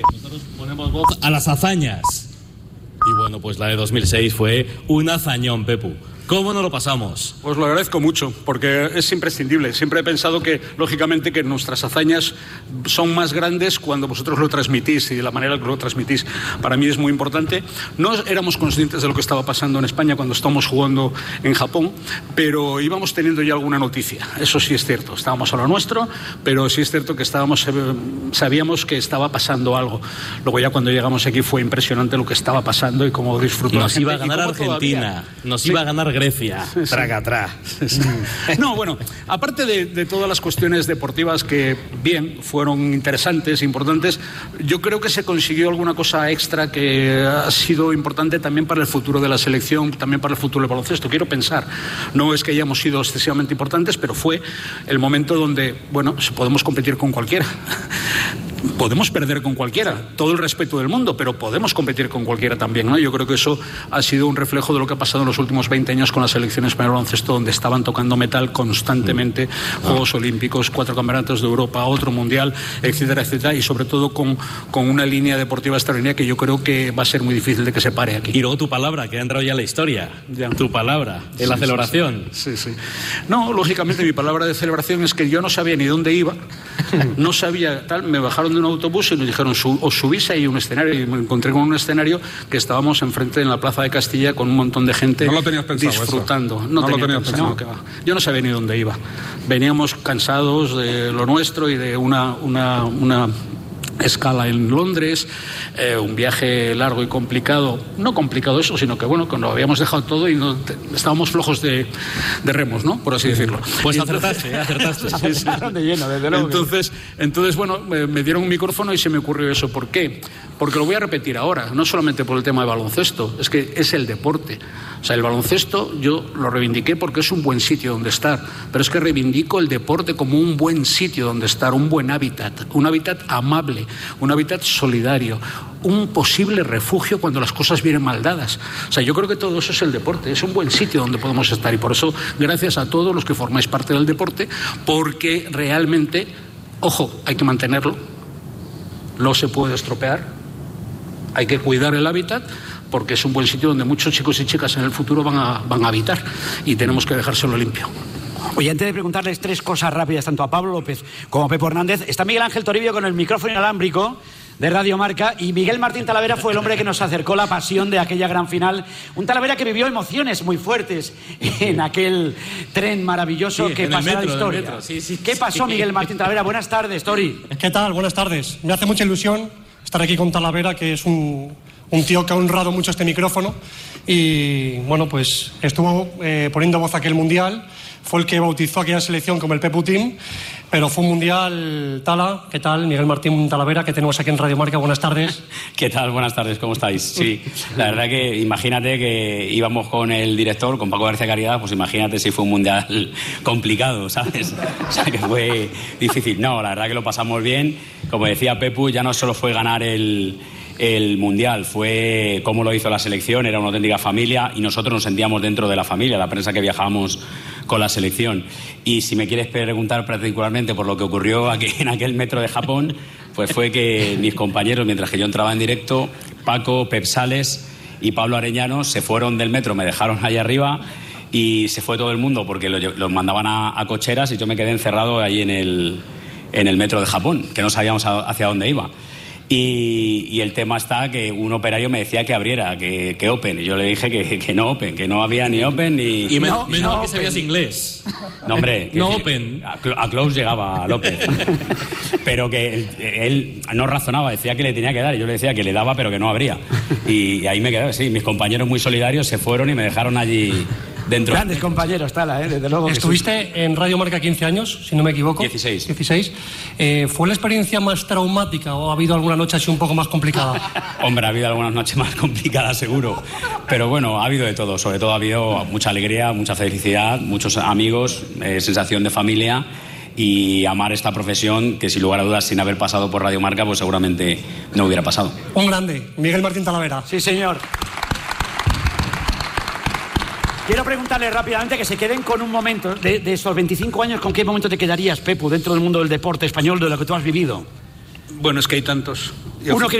Nosotros ponemos voz a las hazañas. Y bueno, pues la de 2006 fue un hazañón, Pepu. ¿Cómo nos lo pasamos? Os lo agradezco mucho, porque es imprescindible. Siempre he pensado que, lógicamente, que nuestras hazañas son más grandes cuando vosotros lo transmitís y de la manera que lo transmitís. Para mí es muy importante. No éramos conscientes de lo que estaba pasando en España cuando estábamos jugando en Japón, pero íbamos teniendo ya alguna noticia. Eso sí es cierto. Estábamos a lo nuestro, pero sí es cierto que sabíamos que estaba pasando algo. Luego ya cuando llegamos aquí fue impresionante lo que estaba pasando y cómo disfrutó la gente. Nos iba a ganar Argentina, nos iba a ganar Grecia, traca. No, bueno, aparte de todas las cuestiones deportivas que, bien, fueron interesantes, importantes, yo creo que se consiguió alguna cosa extra que ha sido importante también para el futuro de la selección, también para el futuro del baloncesto. Quiero pensar, no es que hayamos sido excesivamente importantes, pero fue el momento donde, bueno, podemos competir con cualquiera. Podemos perder con cualquiera, todo el respeto del mundo, pero podemos competir con cualquiera también, ¿no? Yo creo que eso ha sido un reflejo de lo que ha pasado en los últimos 20 años con la selección española de baloncesto, donde estaban tocando metal constantemente, Juegos Olímpicos, 4 campeonatos de Europa, otro mundial, etcétera, etcétera, y sobre todo con una línea deportiva extraordinaria que yo creo que va a ser muy difícil de que se pare aquí. Y luego tu palabra, que ha entrado ya en la historia, tu palabra, en la celebración. Sí. No, lógicamente mi palabra de celebración es que yo no sabía ni dónde iba, no sabía tal, me bajaron de un autobús y nos dijeron, os subís ahí a un escenario, y me encontré con un escenario que estábamos enfrente en la Plaza de Castilla con un montón de gente disfrutando. No lo tenías pensado. Yo no sabía ni dónde iba. Veníamos cansados de lo nuestro y de una escala en Londres, un viaje largo y complicado, no complicado eso, sino que bueno, cuando habíamos dejado todo y estábamos flojos de remos, ¿no? Por así decirlo. Pues acertaste. Sí. De lleno, desde luego. Entonces, bueno, me dieron un micrófono y se me ocurrió eso. ¿Por qué? Porque lo voy a repetir ahora, no solamente por el tema de baloncesto, es que es el deporte. O sea, el baloncesto yo lo reivindiqué porque es un buen sitio donde estar, pero es que reivindico el deporte como un buen sitio donde estar, un buen hábitat, un hábitat amable, un hábitat solidario, un posible refugio cuando las cosas vienen mal dadas. O sea, yo creo que todo eso es el deporte, es un buen sitio donde podemos estar y por eso, gracias a todos los que formáis parte del deporte, porque realmente, ojo, hay que mantenerlo, no se puede estropear, hay que cuidar el hábitat, porque es un buen sitio donde muchos chicos y chicas en el futuro van a habitar y tenemos que dejárselo limpio. Oye, antes de preguntarles 3 cosas rápidas tanto a Pablo López como a Pepo Hernández, está Miguel Ángel Toribio con el micrófono inalámbrico de Radio Marca y Miguel Martín Talavera fue el hombre que nos acercó la pasión de aquella gran final, un Talavera que vivió emociones muy fuertes en aquel tren maravilloso que pasó a la historia. ¿Qué pasó, Miguel Martín Talavera? Buenas tardes, Tori. ¿Qué tal? Buenas tardes. Me hace mucha ilusión estar aquí con Talavera, que es un tío que ha honrado mucho este micrófono y, bueno, pues estuvo poniendo voz a aquel mundial, fue el que bautizó aquella selección como el Pepu Team, pero fue un mundial. Tala, ¿qué tal? Miguel Martín Talavera, que tenemos aquí en Radio Marca, buenas tardes. ¿Qué tal? Buenas tardes, ¿cómo estáis? Sí, la verdad que imagínate que íbamos con el director, con Paco García Caridad, pues imagínate si fue un mundial complicado, ¿sabes? O sea, que fue difícil. No, la verdad que lo pasamos bien. Como decía Pepu, ya no solo fue ganar el mundial, fue cómo lo hizo la selección, era una auténtica familia y nosotros nos sentíamos dentro de la familia, la prensa que viajábamos con la selección. Y si me quieres preguntar particularmente por lo que ocurrió aquí en aquel metro de Japón, pues fue que mis compañeros, mientras que yo entraba en directo, Paco, Pep Sales y Pablo Arellano se fueron del metro, me dejaron ahí arriba y se fue todo el mundo porque los mandaban a cocheras y yo me quedé encerrado ahí en el metro de Japón, que no sabíamos hacia dónde iba. Y el tema está que un operario me decía que abriera, que Open. Y yo le dije que no Open, que no había ni Open ni... Y menos que sabías inglés. No, hombre. No Open. A Close llegaba López. Pero que él no razonaba, decía que le tenía que dar. Y yo le decía que le daba, pero que no abría. Y ahí me quedé, sí. Mis compañeros muy solidarios se fueron y me dejaron allí... dentro. Grandes compañeros, Tala, desde luego. Estuviste en Radio Marca 15 años, si no me equivoco. 16. ¿Fue la experiencia más traumática o ha habido alguna noche así un poco más complicada? Hombre, ha habido algunas noches más complicadas, seguro. Pero bueno, ha habido de todo. Sobre todo ha habido mucha alegría, mucha felicidad, muchos amigos, sensación de familia y amar esta profesión que, sin lugar a dudas, sin haber pasado por Radio Marca, pues seguramente no hubiera pasado. Un grande, Miguel Martín Talavera. Sí, señor. Quiero preguntarle rápidamente que se queden con un momento de esos 25 años. ¿Con qué momento te quedarías, Pepu, dentro del mundo del deporte español, de lo que tú has vivido? Bueno, es que hay tantos. Uno que